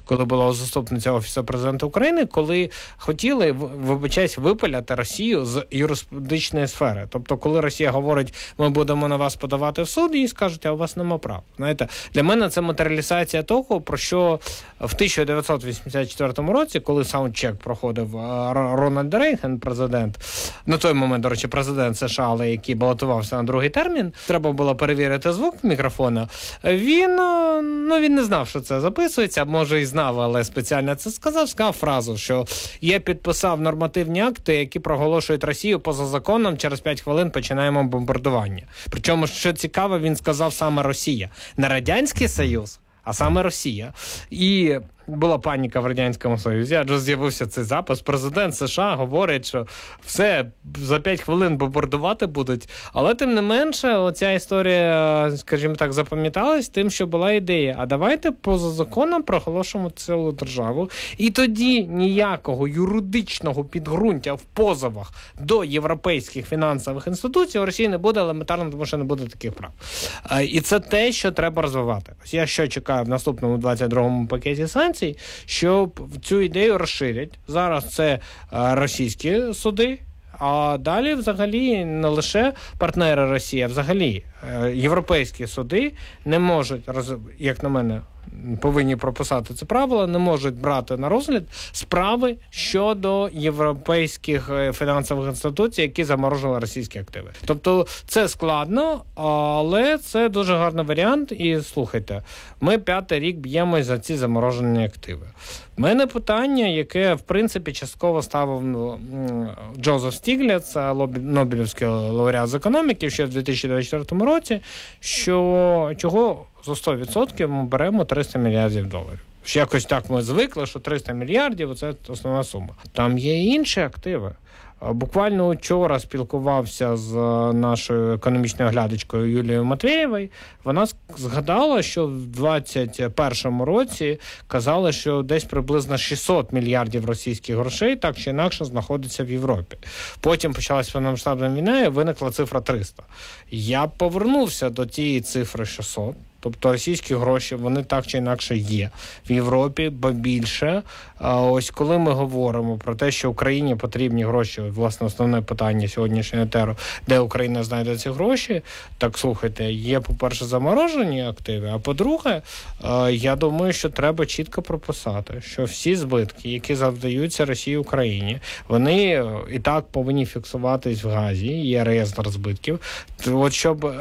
коли була заступниця Офісу президента України, коли хотіли, вибачаюсь, випиляти Росію з юрисдикційної сфери. Тобто, коли Росія говорить, ми будемо на вас подавати в суд, їй скажуть, а у вас нема прав. Знаєте, для мене це матеріалізація того, про що в 1984 році, коли саундчек проходив Рональд Рейган, президент, на той момент, до речі, президент США, але який балотувався на другий термін, треба було перевірити звук мікрофона, він не знав, що це записується, може і знав, але спеціально це сказав фразу, що я підписав нормативні акти, які проголошують Росію поза законом, через 5 хвилин починаємо бомбардування. Причому, що цікаво, він сказав саме Росія. Не Радянський Союз, а саме Росія. І була паніка в Радянському Союзі, адже з'явився цей запис. Президент США говорить, що все, за 5 хвилин бомбардувати будуть. Але тим не менше, оця історія, скажімо так, запам'яталась тим, що була ідея. А давайте поза законом проголошуємо цілу державу. І тоді ніякого юридичного підґрунтя в позовах до європейських фінансових інституцій у Росії не буде, елементарно, тому що не буде таких прав. І це те, що треба розвивати. Ось я що чекаю в наступному 22-му пакеті санкцій, що цю ідею розширять. Зараз це російські суди, а далі взагалі не лише партнери Росії, а взагалі європейські суди не можуть, як на мене, повинні прописати це правило, не можуть брати на розгляд справи щодо європейських фінансових інституцій, які заморожували російські активи. Тобто це складно, але це дуже гарний варіант. І слухайте, ми 5-й рік б'ємось за ці заморожені активи. У мене питання, яке, в принципі, частково ставив Джозеф Стігліц, Нобелівський лауреат з економіки, ще в 2024 році, що чого за 100% ми беремо 300 мільярдів доларів. Якось так ми звикли, що 300 мільярдів – це основна сума. Там є і інші активи. Буквально вчора спілкувався з нашою економічною оглядачкою Юлією Матвєєвою. Вона згадала, що в 2021 році казали, що десь приблизно 600 мільярдів російських грошей так чи інакше знаходиться в Європі. Потім почалась повномасштабна війна і виникла цифра 300. Я повернувся до тієї цифри 600. Тобто російські гроші, вони так чи інакше є в Європі, бо більше. Ось коли ми говоримо про те, що Україні потрібні гроші, власне, основне питання сьогоднішнього етеру, де Україна знайде ці гроші, так, слухайте, є, по-перше, заморожені активи, а по-друге, я думаю, що треба чітко прописати, що всі збитки, які завдаються Росії Україні, вони і так повинні фіксуватись в ГАЗі, є реєстр збитків. От щоб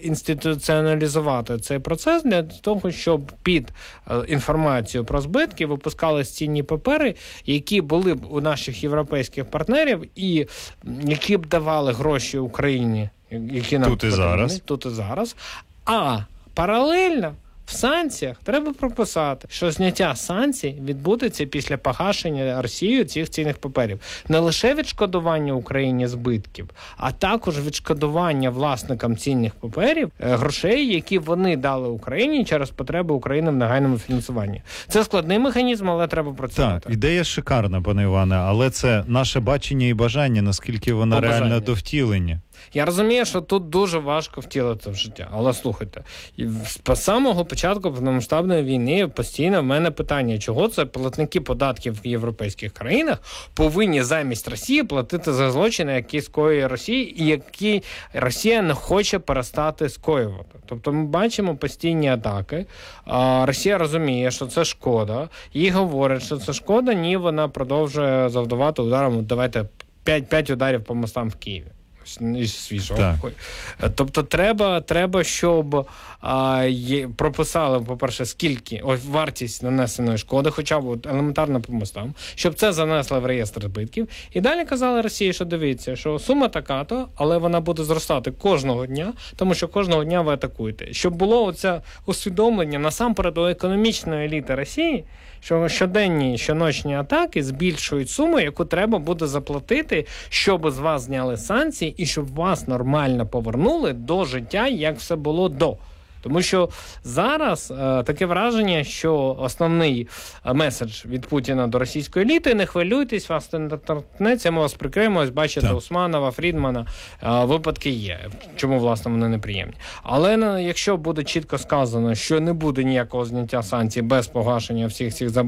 інституціоналізувати цей процес, для того, щоб під інформацію про збитки випускались цінні папери, які були б у наших європейських партнерів і які б давали гроші Україні, які нам тут і зараз. А паралельно в санкціях треба прописати, що зняття санкцій відбудеться після погашення Росією цих цінних паперів. Не лише відшкодування Україні збитків, а також відшкодування власникам цінних паперів грошей, які вони дали Україні через потреби України в негайному фінансуванні. Це складний механізм, але треба працювати. Так, ідея шикарна, пане Іване, але це наше бачення і бажання, наскільки воно реально до втілення. Я розумію, що тут дуже важко втілити в життя. Але слухайте, з самого початку повномасштабної війни постійно в мене питання, чого це платники податків в європейських країнах повинні замість Росії платити за злочини, які скоює Росія, і які Росія не хоче перестати скоювати. Тобто ми бачимо постійні атаки, Росія розуміє, що це шкода, їй говорять, що це шкода, ні, вона продовжує завдавати ударом, давайте 5 ударів по мостам в Києві. Із свіжого. Тобто треба, щоб прописали, по-перше, скільки вартість нанесеної шкоди, хоча б елементарно по мостам, щоб це занесли в реєстр збитків. І далі казали Росії, що дивіться, що сума така-то, але вона буде зростати кожного дня, тому що кожного дня ви атакуєте. Щоб було оце усвідомлення насамперед у економічної еліти Росії, що щоденні, щоночні атаки збільшують суму, яку треба буде заплатити, щоб з вас зняли санкції і щоб вас нормально повернули до життя, як все було до. Тому що зараз таке враження, що основний меседж від Путіна до російської еліти – не хвилюйтесь, вас не торкнеться, ми вас прикриємо, ось бачите, Усманова, Фрідмана, випадки є. Чому, власне, вони неприємні. Але якщо буде чітко сказано, що не буде ніякого зняття санкцій без погашення всіх цих заборон,